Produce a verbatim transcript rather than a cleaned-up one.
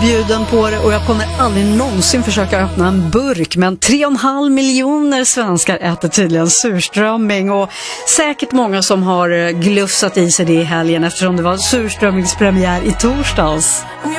bjuden på det och jag kommer aldrig någonsin försöka öppna en burk, men tre och en halv miljoner svenskar äter tydligen surströmming och säkert många som har glufsat i sig det i helgen eftersom det var surströmmingspremiär i torsdags.